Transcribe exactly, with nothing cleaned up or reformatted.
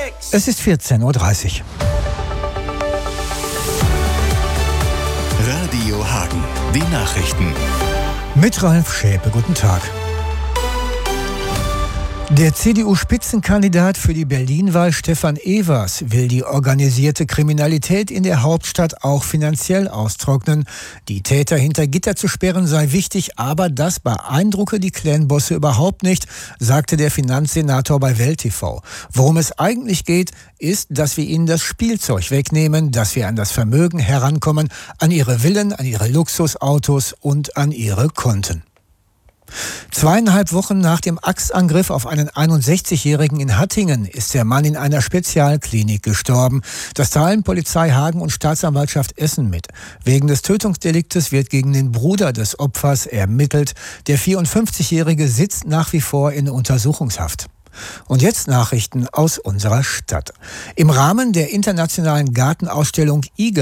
Es ist vierzehn Uhr dreißig. Radio Hagen, die Nachrichten. Mit Ralf Schäpe, guten Tag. Der C D U-Spitzenkandidat für die Berlin-Wahl Stefan Evers will die organisierte Kriminalität in der Hauptstadt auch finanziell austrocknen. Die Täter hinter Gitter zu sperren sei wichtig, aber das beeindrucke die Clanbosse überhaupt nicht, sagte der Finanzsenator bei Welt T V. Worum es eigentlich geht, ist, dass wir ihnen das Spielzeug wegnehmen, dass wir an das Vermögen herankommen, an ihre Villen, an ihre Luxusautos und an ihre Konten. Zweieinhalb Wochen nach dem Axtangriff auf einen einundsechzigjährigen in Hattingen ist der Mann in einer Spezialklinik gestorben. Das teilen Polizei Hagen und Staatsanwaltschaft Essen mit. Wegen des Tötungsdeliktes wird gegen den Bruder des Opfers ermittelt. Der vierundfünfzigjährige sitzt nach wie vor in Untersuchungshaft. Und jetzt Nachrichten aus unserer Stadt. Im Rahmen der internationalen Gartenausstellung I G A